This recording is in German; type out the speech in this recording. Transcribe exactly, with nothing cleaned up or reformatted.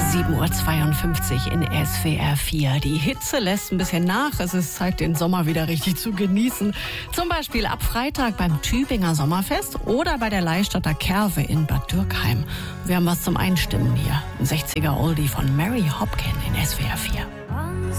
sieben Uhr zweiundfünfzig in S W R vier. Die Hitze lässt ein bisschen nach. Es ist Zeit, den Sommer wieder richtig zu genießen. Zum Beispiel ab Freitag beim Tübinger Sommerfest oder bei der Leihstätter Kerwe in Bad Dürkheim. Wir haben was zum Einstimmen hier. Ein sechziger Oldie von Mary Hopkin in S W R vier.